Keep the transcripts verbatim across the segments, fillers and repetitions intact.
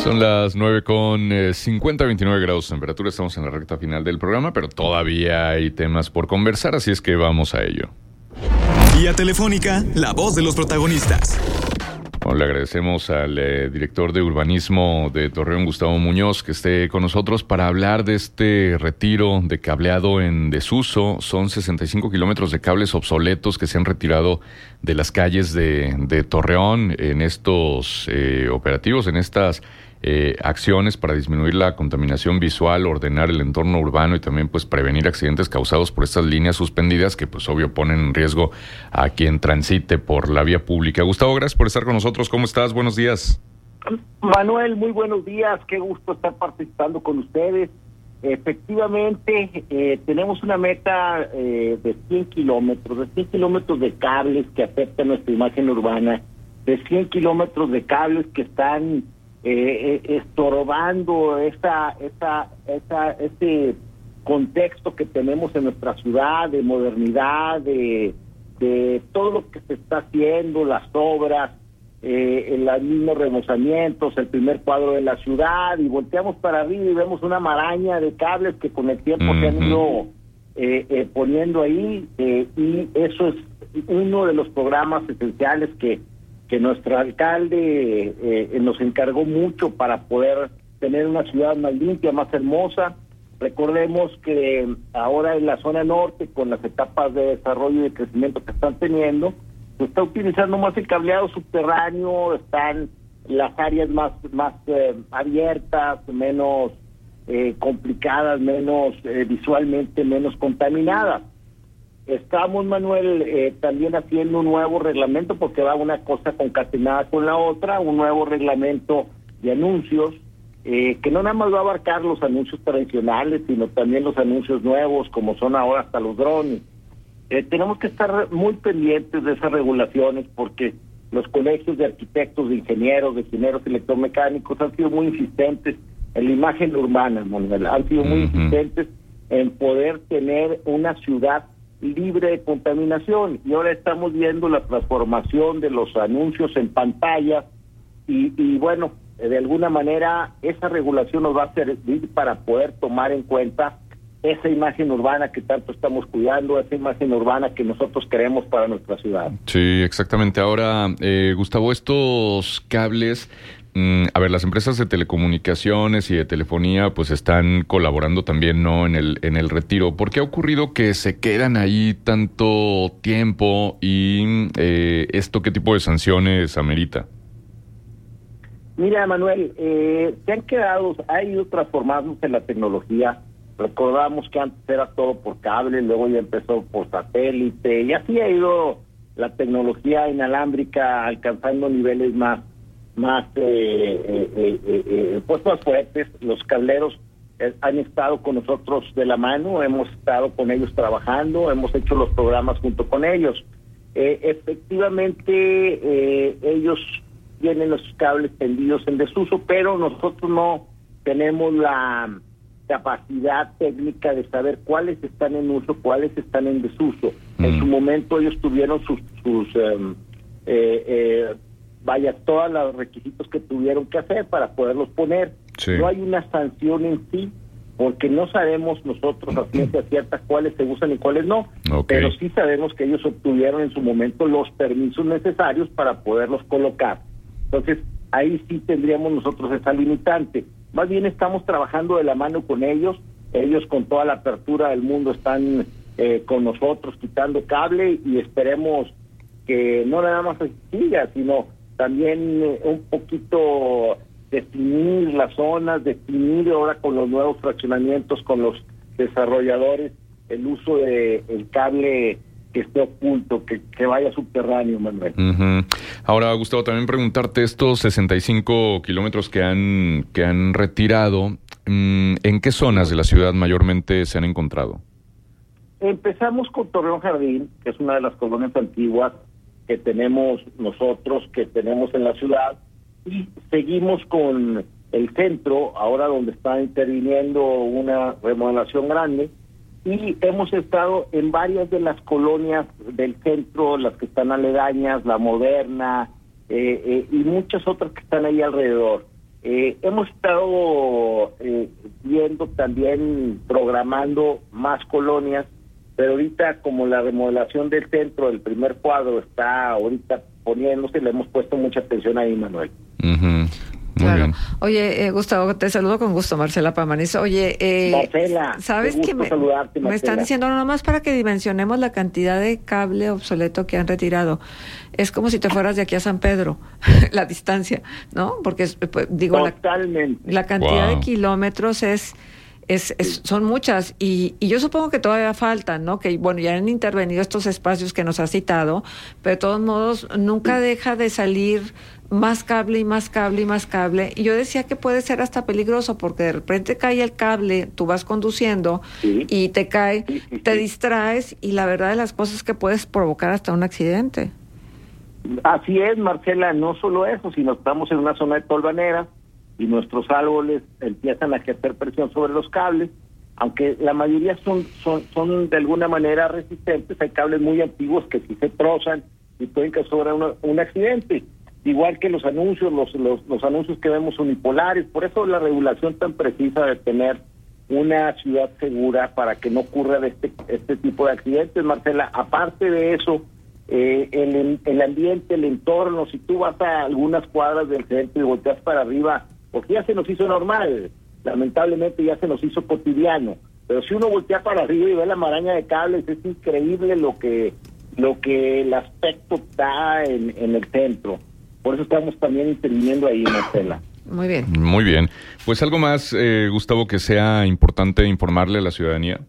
Son las nueve con cincuenta, veintinueve grados de temperatura. Estamos en la recta final del programa, pero todavía hay temas por conversar, así es que vamos a ello. Vía telefónica, la voz de los protagonistas. Bueno, le agradecemos al eh, director de urbanismo de Torreón, Gustavo Muñoz, que esté con nosotros para hablar de este retiro de cableado en desuso. Son sesenta y cinco kilómetros de cables obsoletos que se han retirado de las calles de, de Torreón en estos eh, operativos, en estas eh, acciones para disminuir la contaminación visual, ordenar el entorno urbano y también pues prevenir accidentes causados por estas líneas suspendidas que pues obvio ponen en riesgo a quien transite por la vía pública. Gustavo, gracias por estar con nosotros. ¿Cómo estás? Buenos días. Manuel, muy buenos días. Qué gusto estar participando con ustedes. Efectivamente, eh, tenemos una meta eh, de cien kilómetros, de cien kilómetros de cables que afectan nuestra imagen urbana, de cien kilómetros de cables que están eh, eh, estorbando esa, esa, esa, ese contexto que tenemos en nuestra ciudad de modernidad, de, de todo lo que se está haciendo, las obras, eh, en los mismos remozamientos, el primer cuadro de la ciudad, y volteamos para arriba y vemos una maraña de cables que con el tiempo uh-huh. se han ido eh, eh, poniendo ahí, eh, y eso es uno de los programas esenciales que que nuestro alcalde eh, nos encargó mucho para poder tener una ciudad más limpia, más hermosa. Recordemos que ahora en la zona norte, con las etapas de desarrollo y de crecimiento que están teniendo, se está utilizando más el cableado subterráneo, están las áreas más, más eh, abiertas, menos eh, complicadas, menos eh, visualmente menos contaminadas. Estamos, Manuel, eh, también haciendo un nuevo reglamento, porque va una cosa concatenada con la otra, un nuevo reglamento de anuncios, eh, que no nada más va a abarcar los anuncios tradicionales, sino también los anuncios nuevos, como son ahora hasta los drones. Eh, tenemos que estar muy pendientes de esas regulaciones, porque los colegios de arquitectos, de ingenieros, de ingenieros electromecánicos han sido muy insistentes en la imagen urbana, Manuel, han sido muy uh-huh. insistentes en poder tener una ciudad libre de contaminación, y ahora estamos viendo la transformación de los anuncios en pantalla y, y bueno, de alguna manera esa regulación nos va a servir para poder tomar en cuenta esa imagen urbana que tanto estamos cuidando, esa imagen urbana que nosotros queremos para nuestra ciudad. Sí, exactamente. Ahora, eh, Gustavo, estos cables, mm, a ver, las empresas de telecomunicaciones y de telefonía pues están colaborando también, ¿no?, en el en el retiro. ¿Por qué ha ocurrido que se quedan ahí tanto tiempo y eh, esto qué tipo de sanciones amerita? Mira, Manuel, eh, se han quedado, ha ido transformándose la tecnología. Recordamos que antes era todo por cable, luego ya empezó por satélite, y así ha ido la tecnología inalámbrica alcanzando niveles más, más, eh, eh, eh, eh, pues más fuertes. Los cableros eh, han estado con nosotros de la mano, hemos estado con ellos trabajando, hemos hecho los programas junto con ellos. Eh, efectivamente, eh, ellos tienen los cables tendidos en desuso, pero nosotros no tenemos la capacidad técnica de saber cuáles están en uso, cuáles están en desuso. Mm. En su momento ellos tuvieron sus, sus eh, eh, eh, vaya, todos los requisitos que tuvieron que hacer para poderlos poner. Sí. No hay una sanción en sí, porque no sabemos nosotros a ciencia cierta cuáles se usan y cuáles no, okay. Pero sí sabemos que ellos obtuvieron en su momento los permisos necesarios para poderlos colocar. Entonces, ahí sí tendríamos nosotros esa limitante. Más bien estamos trabajando de la mano con ellos, ellos con toda la apertura del mundo están eh, con nosotros quitando cable, y esperemos que no nada más se siga, sino también eh, un poquito definir las zonas, definir ahora con los nuevos fraccionamientos, con los desarrolladores, el uso de el cable que esté oculto, que, que vaya subterráneo, Manuel. Uh-huh. Ahora, Gustavo, también preguntarte, estos sesenta y cinco kilómetros que han, que han retirado, ¿en qué zonas de la ciudad mayormente se han encontrado? Empezamos con Torreón Jardín, que es una de las colonias antiguas que tenemos nosotros, que tenemos en la ciudad, y seguimos con el centro, ahora donde está interviniendo una remodelación grande, y hemos estado en varias de las colonias del centro, las que están aledañas, La Moderna, eh, eh, y muchas otras que están ahí alrededor. Eh, hemos estado eh, viendo también, programando más colonias, pero ahorita como la remodelación del centro, del primer cuadro, está ahorita poniéndose, le hemos puesto mucha atención ahí, Manuel. Uh-huh. Muy claro. bien. Oye, eh, Gustavo, te saludo con gusto, Marcela Pámanes. Oye, eh, Marcela, ¿sabes qué que gusto me, saludarte, me Marcela. están diciendo nomás para que dimensionemos la cantidad de cable obsoleto que han retirado? Es como si te fueras de aquí a San Pedro, la distancia, ¿no? Porque pues, digo, Totalmente. la, la cantidad Wow. de kilómetros es... Es, es, son muchas y, y yo supongo que todavía faltan, ¿no? Que bueno, ya han intervenido estos espacios que nos ha citado, pero de todos modos nunca deja de salir más cable y más cable y más cable. Y yo decía que puede ser hasta peligroso porque de repente cae el cable, tú vas conduciendo Sí. y te cae, Sí, sí, te sí. distraes y la verdad de las cosas es que puedes provocar hasta un accidente. Así es, Marcela, no solo eso, sino estamos en una zona de tolvanera y nuestros árboles empiezan a ejercer presión sobre los cables, aunque la mayoría son son son de alguna manera resistentes. Hay cables muy antiguos que sí se trozan y pueden causar una, un accidente, igual que los anuncios, los, los los anuncios que vemos unipolares. Por eso la regulación tan precisa de tener una ciudad segura para que no ocurra este este tipo de accidentes, Marcela. Aparte de eso, eh, el, el ambiente, el entorno, si tú vas a algunas cuadras del centro y volteas para arriba, porque ya se nos hizo normal, lamentablemente ya se nos hizo cotidiano, pero si uno voltea para arriba y ve la maraña de cables, es increíble lo que lo que el aspecto da en, en el centro. Por eso estamos también interviniendo ahí, Marcela. Muy bien. Muy bien. Pues algo más, eh, Gustavo, que sea importante informarle a la ciudadanía.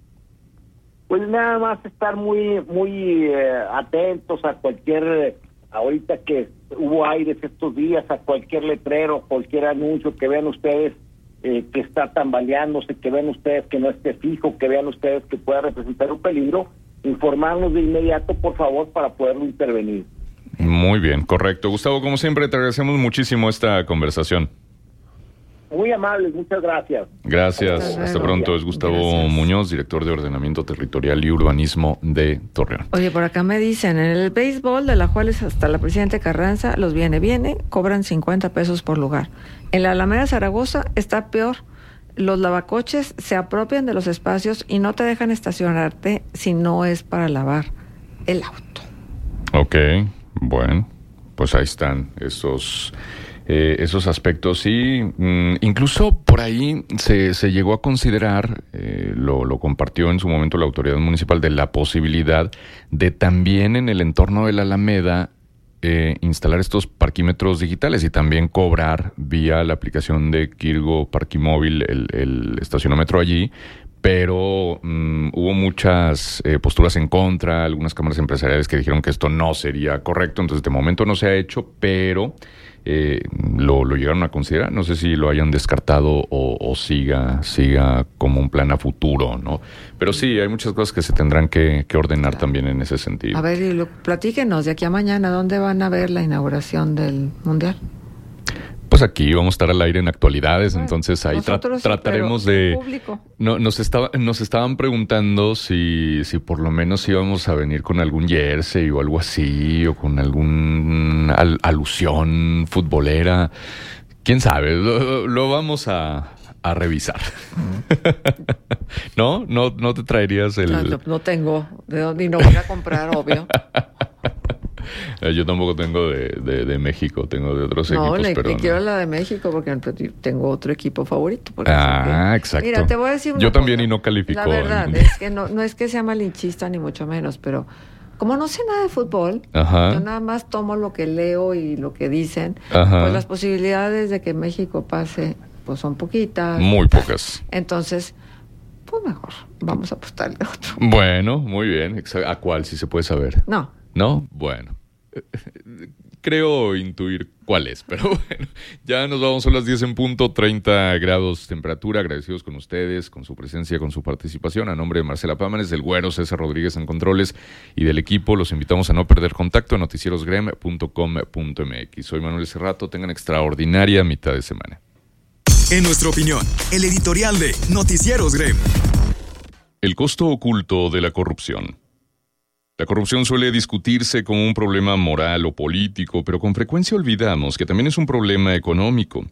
Pues nada más estar muy muy eh, atentos a cualquier, ahorita que hubo aires estos días, a cualquier letrero, cualquier anuncio que vean ustedes eh, que está tambaleándose, que vean ustedes que no esté fijo, que vean ustedes que pueda representar un peligro, informarnos de inmediato, por favor, para poderlo intervenir. Muy bien, correcto. Gustavo, como siempre, te agradecemos muchísimo esta conversación. Muy amables, muchas gracias. Gracias. Hasta Hasta luego. pronto. Es Gustavo Gracias. Muñoz, director de Ordenamiento Territorial y Urbanismo de Torreón. Oye, por acá me dicen, en el béisbol de la Juárez hasta la Presidente Carranza, los viene, viene, cobran cincuenta pesos por lugar. En la Alameda Zaragoza está peor. Los lavacoches se apropian de los espacios y no te dejan estacionarte si no es para lavar el auto. Ok, bueno, pues ahí están esos... Eh, esos aspectos y mm, incluso por ahí se, se llegó a considerar, eh, lo, lo compartió en su momento la autoridad municipal, de la posibilidad de también en el entorno de la Alameda eh, instalar estos parquímetros digitales y también cobrar vía la aplicación de Kirgo Parquimóvil el, el estacionómetro allí. Pero um, hubo muchas eh, posturas en contra, algunas cámaras empresariales que dijeron que esto no sería correcto, entonces de momento no se ha hecho, pero eh, lo, lo llegaron a considerar. No sé si lo hayan descartado o, o siga siga como un plan a futuro, ¿no? Pero sí, hay muchas cosas que se tendrán que, que ordenar Claro. también en ese sentido. A ver, y lo, platíquenos de aquí a mañana, ¿dónde van a ver la inauguración del Mundial? Pues aquí vamos a estar al aire en actualidades, Bueno, entonces ahí tra- nosotros sí, trataremos pero de... el público. No, nos, estaba, nos estaban preguntando si, si por lo menos íbamos a venir con algún jersey o algo así, o con algún al- alusión futbolera. ¿Quién sabe? Lo, lo vamos a, a revisar. ¿No? ¿No? ¿No te traerías el...? No, no, no tengo, de dónde, y no voy a comprar, obvio. Eh, Yo tampoco tengo de, de, de México, tengo de otros No, equipos, le, pero le no. quiero la de México porque tengo otro equipo favorito. por eso Ah, que- exacto. Mira, te voy a decir una Yo también cosa. y no calificó La verdad al- es que no, no es que sea malinchista ni mucho menos, pero como no sé nada de fútbol, Ajá. yo nada más tomo lo que leo y lo que dicen, Ajá. pues las posibilidades de que México pase pues son poquitas. Muy pocas. Entonces, pues mejor, vamos a apostarle a otro. Bueno, muy bien. Exa- ¿A cuál, si se puede saber? No, ¿No? Bueno. Creo intuir cuál es, pero bueno, ya nos vamos, son las diez en punto, treinta grados temperatura, agradecidos con ustedes, con su presencia, con su participación. A nombre de Marcela Pámanes, del Güero, César Rodríguez en Controles y del equipo, los invitamos a no perder contacto en noticieros grem punto com punto m x. Soy Manuel Cerrato, tengan extraordinaria mitad de semana. En nuestra opinión, el editorial de Noticieros Grem. El costo oculto de la corrupción. La corrupción suele discutirse como un problema moral o político, pero con frecuencia olvidamos que también es un problema económico.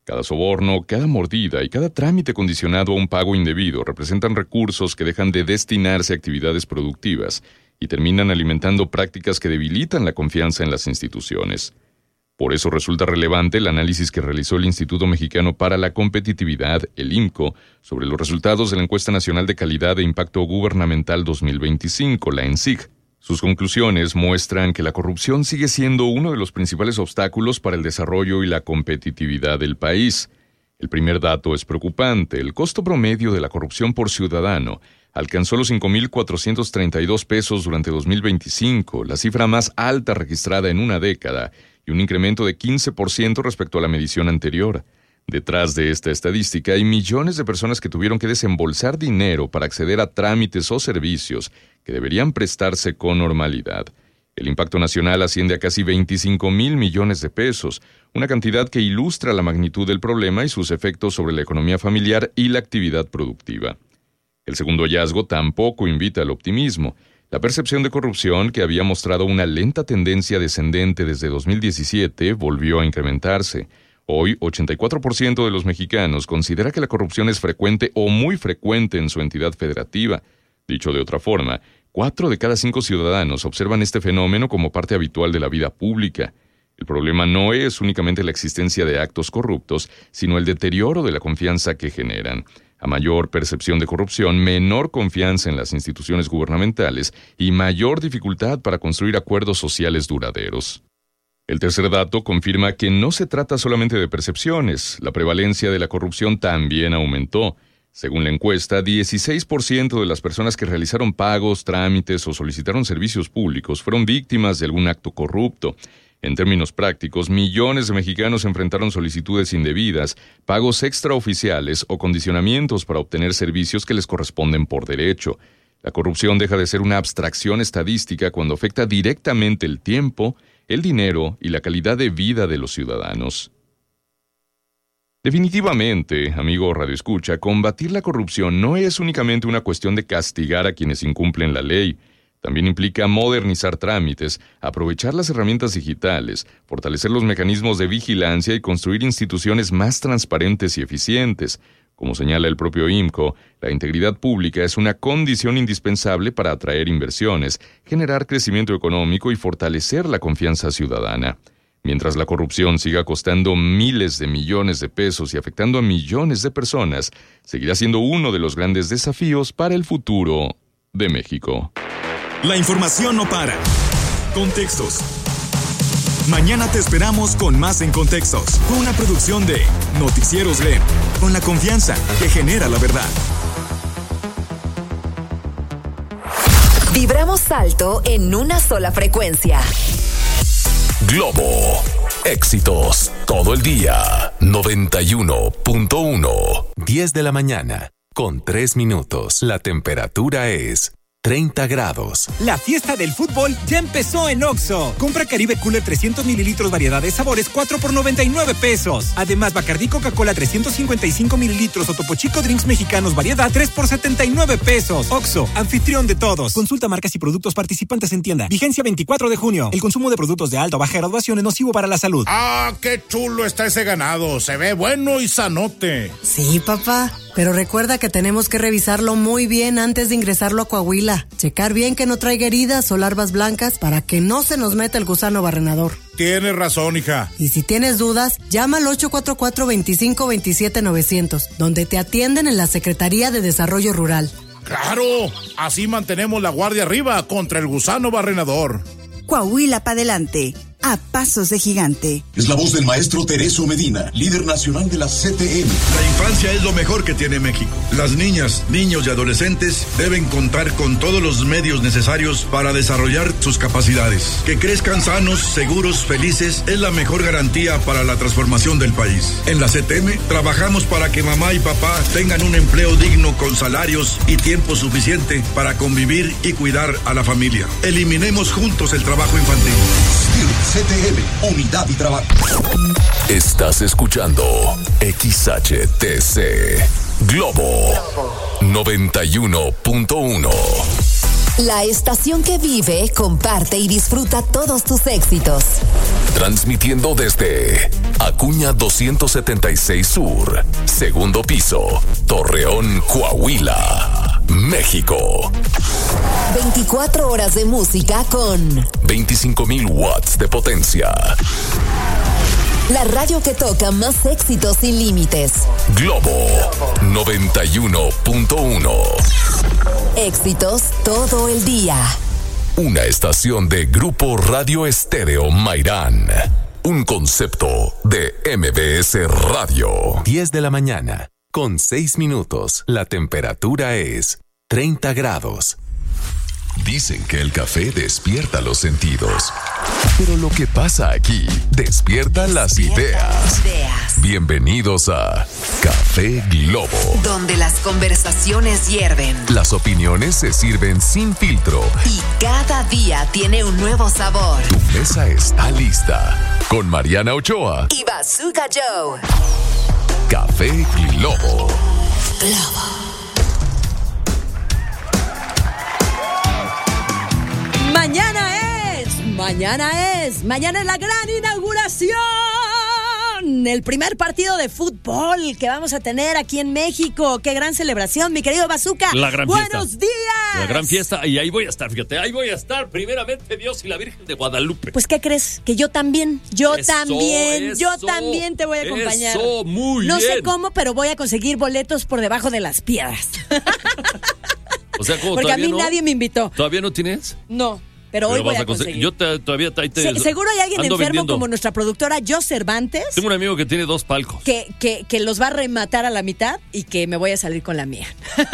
Cada soborno, cada mordida y cada trámite condicionado a un pago indebido representan recursos que dejan de destinarse a actividades productivas y terminan alimentando prácticas que debilitan la confianza en las instituciones. Por eso resulta relevante el análisis que realizó el Instituto Mexicano para la Competitividad, el I M C O, sobre los resultados de la Encuesta Nacional de Calidad e Impacto Gubernamental dos mil veinticinco, la ENSIG. Sus conclusiones muestran que la corrupción sigue siendo uno de los principales obstáculos para el desarrollo y la competitividad del país. El primer dato es preocupante. El costo promedio de la corrupción por ciudadano alcanzó los cinco mil cuatrocientos treinta y dos pesos durante dos mil veinticinco, la cifra más alta registrada en una década, y un incremento de quince por ciento respecto a la medición anterior. Detrás de esta estadística hay millones de personas que tuvieron que desembolsar dinero para acceder a trámites o servicios que deberían prestarse con normalidad. El impacto nacional asciende a casi veinticinco mil millones de pesos, una cantidad que ilustra la magnitud del problema y sus efectos sobre la economía familiar y la actividad productiva. El segundo hallazgo tampoco invita al optimismo. La percepción de corrupción, que había mostrado una lenta tendencia descendente desde dos mil diecisiete, volvió a incrementarse. Hoy, ochenta y cuatro por ciento de los mexicanos considera que la corrupción es frecuente o muy frecuente en su entidad federativa. Dicho de otra forma, cuatro de cada cinco ciudadanos observan este fenómeno como parte habitual de la vida pública. El problema no es únicamente la existencia de actos corruptos, sino el deterioro de la confianza que generan. A mayor percepción de corrupción, menor confianza en las instituciones gubernamentales y mayor dificultad para construir acuerdos sociales duraderos. El tercer dato confirma que no se trata solamente de percepciones. La prevalencia de la corrupción también aumentó. Según la encuesta, dieciséis por ciento de las personas que realizaron pagos, trámites o solicitaron servicios públicos fueron víctimas de algún acto corrupto. En términos prácticos, millones de mexicanos enfrentaron solicitudes indebidas, pagos extraoficiales o condicionamientos para obtener servicios que les corresponden por derecho. La corrupción deja de ser una abstracción estadística cuando afecta directamente el tiempo, el dinero y la calidad de vida de los ciudadanos. Definitivamente, amigo radioescucha, combatir la corrupción no es únicamente una cuestión de castigar a quienes incumplen la ley. También implica modernizar trámites, aprovechar las herramientas digitales, fortalecer los mecanismos de vigilancia y construir instituciones más transparentes y eficientes. Como señala el propio I M C O, la integridad pública es una condición indispensable para atraer inversiones, generar crecimiento económico y fortalecer la confianza ciudadana. Mientras la corrupción siga costando miles de millones de pesos y afectando a millones de personas, seguirá siendo uno de los grandes desafíos para el futuro de México. La información no para. Contextos. Mañana te esperamos con más en Contextos. Fue una producción de Noticieros G E M, con la confianza que genera la verdad. Vibramos alto en una sola frecuencia. Globo. Éxitos todo el día. noventa y uno punto uno. diez de la mañana, con tres minutos. La temperatura es treinta grados. La fiesta del fútbol ya empezó en Oxxo. Compra Caribe Cooler trescientos mililitros variedad de sabores cuatro por noventa y nueve pesos. Además, Bacardí Coca-Cola trescientos cincuenta y cinco mililitros o Topo Chico Drinks Mexicanos variedad tres por setenta y nueve pesos. Oxxo, anfitrión de todos. Consulta marcas y productos participantes en tienda. Vigencia veinticuatro de junio. El consumo de productos de alta o baja graduación es nocivo para la salud. ¡Ah, qué chulo está ese ganado! Se ve bueno y sanote. Sí, papá. Pero recuerda que tenemos que revisarlo muy bien antes de ingresarlo a Coahuila. Checar bien que no traiga heridas o larvas blancas para que no se nos meta el gusano barrenador. Tienes razón, hija. Y si tienes dudas, llama al ocho cuatro cuatro, veinticinco veintisiete novecientos, donde te atienden en la Secretaría de Desarrollo Rural. ¡Claro! Así mantenemos la guardia arriba contra el gusano barrenador. Coahuila para adelante, a pasos de gigante. Es la voz del maestro Tereso Medina, líder nacional de la C T M. La infancia es lo mejor que tiene México. Las niñas, niños y adolescentes deben contar con todos los medios necesarios para desarrollar sus capacidades. Que crezcan sanos, seguros, felices es la mejor garantía para la transformación del país. En la C T M trabajamos para que mamá y papá tengan un empleo digno con salarios y tiempo suficiente para convivir y cuidar a la familia. Eliminemos juntos el trabajo infantil. C T M, unidad y trabajo. Estás escuchando X H T C Globo noventa y uno punto uno. La estación que vive, comparte y disfruta todos tus éxitos. Transmitiendo desde Acuña doscientos setenta y seis Sur, segundo piso, Torreón, Coahuila, México. veinticuatro horas de música con veinticinco mil watts de potencia. La radio que toca más éxitos sin límites. Globo noventa y uno punto uno. Éxitos todo el día. Una estación de Grupo Radio Estéreo Mairán. Un concepto de M B S Radio. diez de la mañana, con seis minutos. La temperatura es treinta grados. Dicen que el café despierta los sentidos. Pero lo que pasa aquí despierta las ideas. Bienvenidos a Café Globo, donde las conversaciones hierven, las opiniones se sirven sin filtro y cada día tiene un nuevo sabor. Tu mesa está lista con Mariana Ochoa y Bazooka Joe. Café Globo. Globo. Mañana es, mañana es, mañana es la gran inauguración. El primer partido de fútbol que vamos a tener aquí en México. Qué gran celebración, mi querido Bazooka. La gran Buenos fiesta. días. La gran fiesta. Y ahí voy a estar, fíjate, ahí voy a estar. Primeramente Dios y la Virgen de Guadalupe. Pues, ¿qué crees? Que yo también, yo Eso, también, eso, yo también te voy a acompañar. Eso, muy no bien. No sé cómo, pero voy a conseguir boletos por debajo de las piedras. O sea, ¿cómo? Porque a mí no? nadie me invitó. ¿Todavía no tienes? No. Pero hoy Pero voy vas a a conseguir. conseguir. Yo te, todavía te, te, Se, seguro hay alguien enfermo vendiendo. como nuestra productora Jo Cervantes. Tengo un amigo que tiene dos palcos. Que, que, que los va a rematar a la mitad y que me voy a salir con la mía.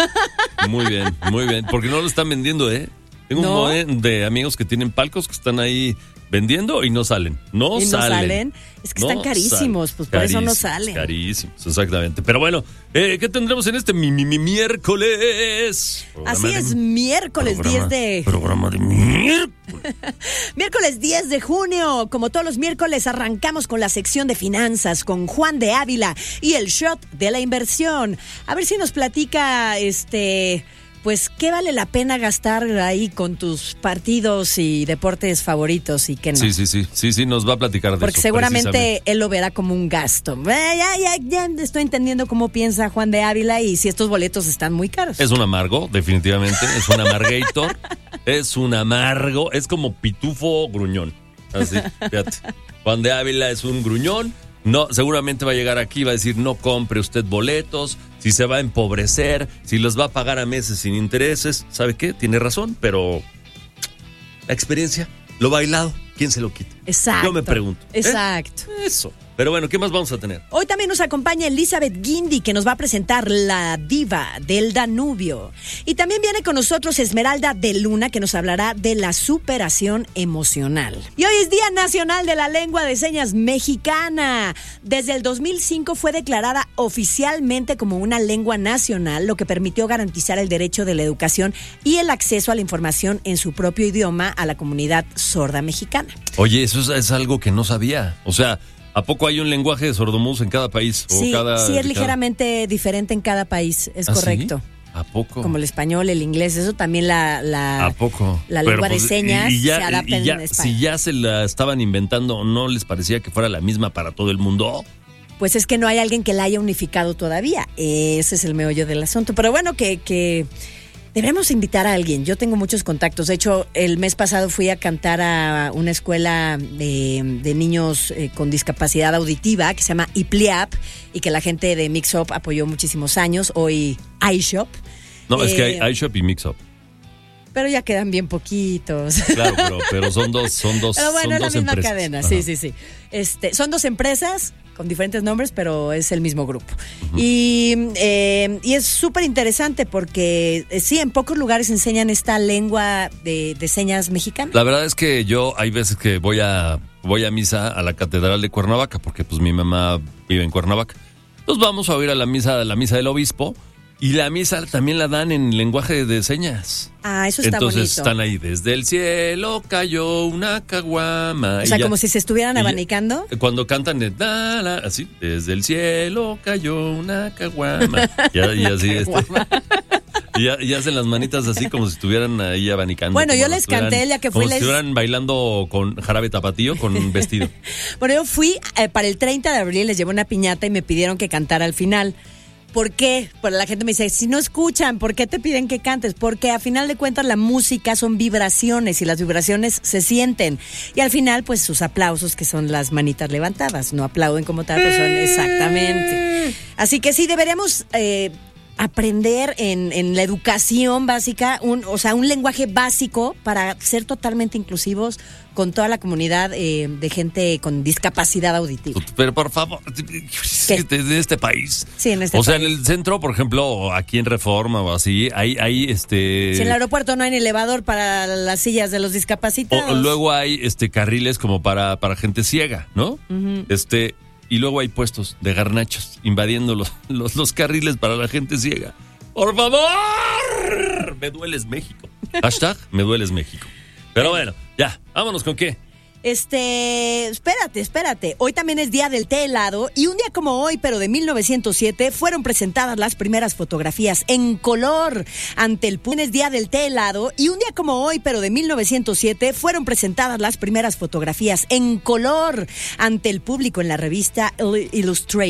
Muy bien, muy bien. Porque no lo están vendiendo, ¿eh? Tengo ¿No? un montón de amigos que tienen palcos que están ahí vendiendo y no salen. No ¿Y no salen. salen? Es que No están carísimos, salen. pues por eso no Carísimos, salen. Carísimos, exactamente. Pero bueno, eh, ¿qué tendremos en este mi, mi, mi miércoles? Así Programa es, de- miércoles programa- diez de... Programa de miércoles. Miércoles diez de junio, como todos los miércoles, arrancamos con la sección de finanzas con Juan de Ávila y el shot de la inversión. A ver si nos platica, este, pues, qué vale la pena gastar ahí con tus partidos y deportes favoritos y qué no. Sí, sí, sí, sí, sí, nos va a platicar de Porque eso. seguramente precisamente. él lo verá como un gasto. Eh, ya, ya, ya estoy entendiendo cómo piensa Juan de Ávila y si estos boletos están muy caros. Es un amargo, definitivamente. Es un amargator. Es un amargo. Es como pitufo gruñón. Así, fíjate. Juan de Ávila es un gruñón. No, seguramente va a llegar aquí y va a decir, no compre usted boletos, si se va a empobrecer, si los va a pagar a meses sin intereses. ¿Sabe qué? Tiene razón, pero la experiencia, lo bailado, ¿quién se lo quita? Exacto. Yo me pregunto. ¿eh? Exacto. Eso. Pero bueno, ¿qué más vamos a tener? Hoy también nos acompaña Elizabeth Guindy, que nos va a presentar La Diva del Danubio. Y también viene con nosotros Esmeralda de Luna, que nos hablará de la superación emocional. Y hoy es Día Nacional de la Lengua de Señas Mexicana. Desde el dos mil cinco fue declarada oficialmente como una lengua nacional, lo que permitió garantizar el derecho de la educación y el acceso a la información en su propio idioma a la comunidad sorda mexicana. Oye, eso es, es algo que no sabía. O sea, ¿a poco hay un lenguaje de sordomudos en cada país? O Sí, cada, sí es cada- ligeramente diferente en cada país, es ¿Ah, correcto. sí? ¿A poco? Como el español, el inglés, eso también la, la, ¿A poco? la Pero, lengua pues, de señas y- y ya- se adapta y ya- en España. Si ya se la estaban inventando, ¿no les parecía que fuera la misma para todo el mundo? Pues es que no hay alguien que la haya unificado todavía. Ese es el meollo del asunto. Pero bueno, que, que deberíamos invitar a alguien. Yo tengo muchos contactos. De hecho, el mes pasado fui a cantar a una escuela de, de niños eh, con discapacidad auditiva que se llama IPLIAP y que la gente de Mix Up apoyó muchísimos años. Hoy iShop. No, es que Eh, hay iShop y Mix-Up. Pero ya quedan bien poquitos. Claro, pero, pero son dos, son dos, Pero bueno, son es la dos misma empresas. cadena, Ajá. sí, sí, sí. Este, son dos empresas con diferentes nombres, pero es el mismo grupo. Y, eh, y es súper interesante porque eh, sí, en pocos lugares enseñan esta lengua de, de señas mexicana. La verdad es que yo hay veces que voy a voy a misa a la Catedral de Cuernavaca, porque pues mi mamá vive en Cuernavaca. Entonces vamos a oír a la misa, a la misa del obispo, y la misa también la dan en lenguaje de señas. Ah, eso está Entonces bonito. están ahí, desde el cielo cayó una caguama. O y sea, ya- como si se estuvieran y ya- abanicando. Cuando cantan de da, la, así, desde el cielo cayó una caguama. Y, y así, este, y, y hacen las manitas así como si estuvieran ahí abanicando. Bueno, yo si les canté el día que fui. Como les... si estuvieran bailando con jarabe tapatío, con un vestido. Bueno, yo fui eh, para el treinta de abril, les llevé una piñata y me pidieron que cantara al final. ¿Por qué? Pues la gente me dice, si no escuchan, ¿por qué te piden que cantes? Porque a final de cuentas la música son vibraciones y las vibraciones se sienten. Y al final, pues sus aplausos, que son las manitas levantadas, no aplauden como tal, pero son exactamente. Así que sí, deberemos eh, aprender en, en la educación básica, un, o sea, un lenguaje básico para ser totalmente inclusivos con toda la comunidad eh, de gente con discapacidad auditiva. Pero por favor, ¿qué? De este país. Sí, en este o país. sea, en el centro, por ejemplo, aquí en Reforma o así, hay, hay este... Si en el aeropuerto no hay elevador para las sillas de los discapacitados. O, luego hay este carriles como para, para gente ciega, ¿no? Uh-huh. Este... Y luego hay puestos de garnachos invadiendo los, los, los carriles para la gente ciega. ¡Por favor! Me dueles México. Hashtag me dueles México. Pero bueno, ya, vámonos con qué. Este, espérate, espérate. Hoy también es Día del Té Helado y un día como hoy, pero de mil novecientos siete, fueron presentadas las primeras fotografías en color ante el público. Es Día del Té Helado y un día como hoy, pero de mil novecientos siete, fueron presentadas las primeras fotografías en color ante el público en la revista Illustrated.